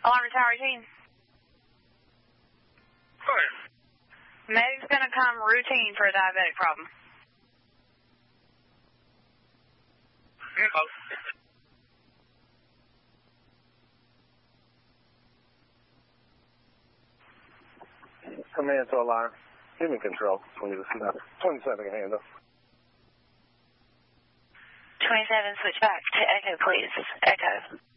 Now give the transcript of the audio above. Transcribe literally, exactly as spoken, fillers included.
Alarm Tower routine. Sure. Medic's going to come routine for a diabetic problem. Okay. Command to alarm. Give me control. twenty-seven. twenty-seven can handle. twenty-seven, switch back to Echo, please. Echo.